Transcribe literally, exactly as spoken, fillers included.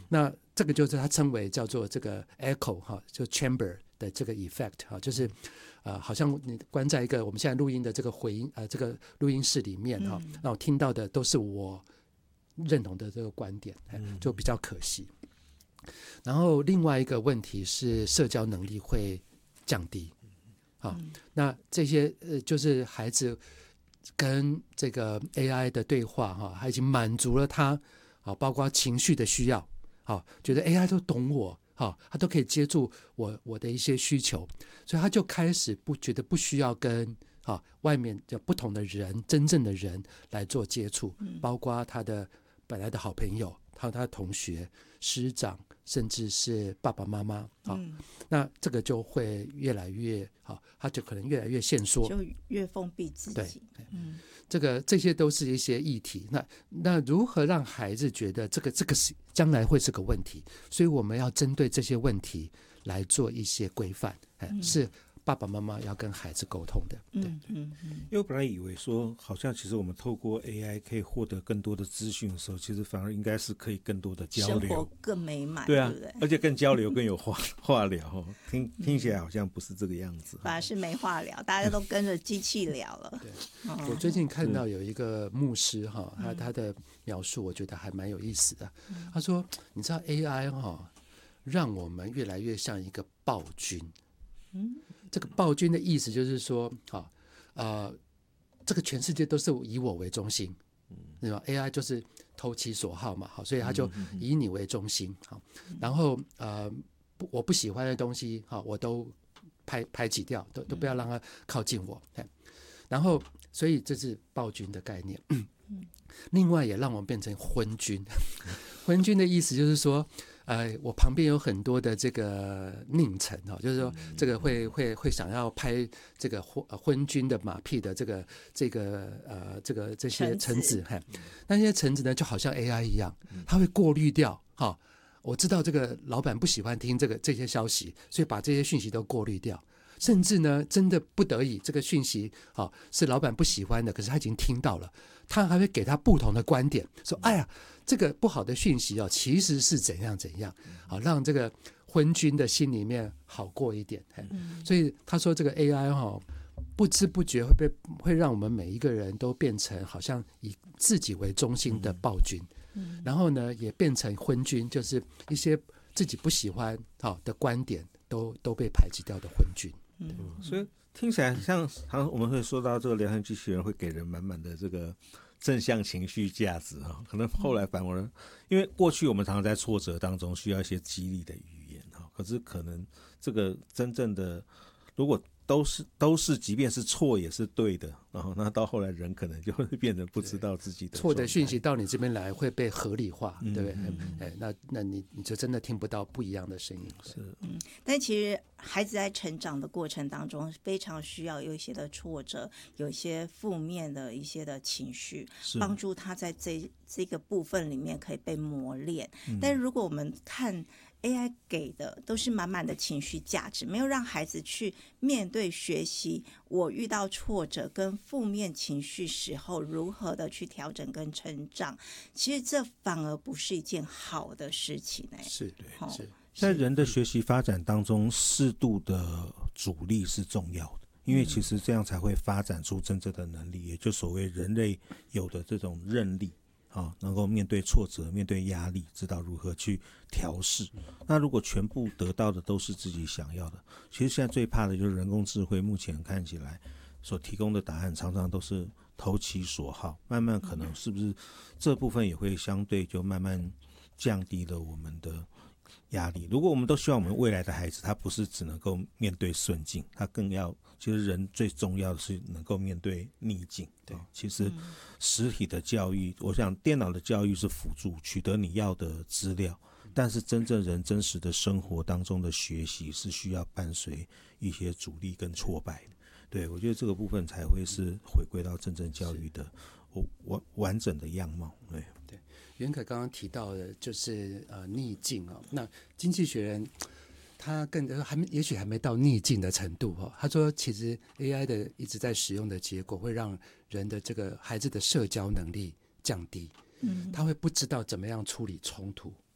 那这个就是他称为叫做这个 echo 哈，就 chamber 的这个 effect 哈，就是呃，好像你关在一个我们现在录音的这个回音呃这个录音室里面哈， 嗯、 那我听到的都是我认同的这个观点，就比较可惜。然后另外一个问题是社交能力会降低，啊，那这些呃就是孩子跟这个 A I 的对话哈，他已经满足了他啊，包括情绪的需要，啊，觉得 A I 都懂我，啊，他都可以接住我我的一些需求，所以他就开始不觉得不需要跟啊外面的不同的人真正的人来做接触，包括他的本来的好朋友，还有他的同学、师长，甚至是爸爸妈妈啊、嗯，那这个就会越来越好，他就可能越来越限缩， 就越封闭自己。 对，嗯，这个这些都是一些议题。那那如何让孩子觉得这个这个是将来会是个问题？所以我们要针对这些问题来做一些规范，嗯、是爸爸妈妈要跟孩子沟通的。对， 嗯嗯嗯。 因为我本来以为说，好像其实我们透过 A I 可以获得更多的资讯的时候，其实反而应该是可以更多的交流， 生活更美满， 对啊， 对不对？ 而且更交流更有话话聊，听听起来好像不是这个样子， 反而是没话聊，大家都跟着机器聊了。 对， 嗯、 我最近看到有一个牧师哈，他他的描述我觉得还蛮有意思的。他说，你知道 A I 哈，让我们越来越像一个暴君。嗯，这个暴君的意思就是说，啊，呃，这个全世界都是以我为中心，对吧 ？A I 就是投其所好嘛，好，所以他就以你为中心，好，然后呃，我不喜欢的东西，好，我都排排挤掉，都都不要让它靠近我，然后，所以这是暴君的概念。另外也让我们变成昏君，昏君的意思就是说，呃，我旁边有很多的这个佞臣哈，就是说这个会会会想要拍这个昏昏君的马屁的这个这个呃这个这些臣子，哈，那些臣子呢就好像 A I 一样，他会过滤掉哈。我知道这个老板不喜欢听这个这些消息，所以把这些讯息都过滤掉。甚至呢，真的不得已，这个讯息、哦、是老板不喜欢的，可是他已经听到了，他还会给他不同的观点，说：“哎呀，这个不好的讯息哦，其实是怎样怎样，好、哦、让这个昏君的心里面好过一点。嗯”所以他说，这个 A I 哈、哦，不知不觉会被会让我们每一个人都变成好像以自己为中心的暴君，嗯、然后呢，也变成昏君，就是一些自己不喜欢好、哦、的观点都都被排挤掉的昏君。 嗯，所以听起来像常常我们会说到这个聊天机器人会给人满满的这个正向情绪价值哈，可能后来反而因为过去我们常常在挫折当中需要一些激励的语言哈，可是可能这个真正的如果都是都是即便是错也是对的，然后那到后来人可能就会变成不知道自己的错的讯息到你这边来会被合理化， 嗯、 对不对？嗯嗯哎、那那你你就真的听不到不一样的声音。 是， 嗯，但其实孩子在成长的过程当中，非常需要有一些的挫折，有一些负面的一些的情绪，帮助他在这这个部分里面可以被磨练。嗯、但是如果我们看A I 给的都是满满的情绪价值，没有让孩子去面对学习我遇到挫折跟负面情绪时候如何的去调整跟成长，其实这反而不是一件好的事情、欸、 是对、哦、是在人的学习发展当中，适度的阻力是重要的，因为其实这样才会发展出真正的能力，也就所谓人类有的这种韧力啊，能够面对挫折、面对压力，知道如何去调试。那如果全部得到的都是自己想要的，其实现在最怕的就是人工智慧，目前看起来所提供的答案常常都是投其所好，慢慢可能是不是这部分也会相对就慢慢降低了我们的压力。如果我们都希望我们未来的孩子他不是只能够面对顺境，他更要其实人最重要的是能够面对逆境。对，其实实体的教育，我想电脑的教育是辅助取得你要的资料，但是真正人真实的生活当中的学习是需要伴随一些阻力跟挫败的。对，我觉得这个部分才会是回归到真正教育的完完整的样貌。对对，袁可刚刚提到的就是呃逆境哦，那经济学人他更还没也许还没到逆境的程度哦。他说其实 A I 的一直在使用的结果会让人的这个孩子的社交能力降低，嗯，他会不知道怎么样处理冲突